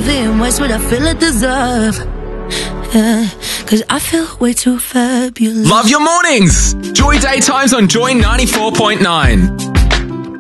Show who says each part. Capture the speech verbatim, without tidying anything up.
Speaker 1: giving, what's what I feel I deserve. Yeah, cause I feel way too fabulous.
Speaker 2: Love your mornings. Joy Daytimes on Joy ninety-four point nine.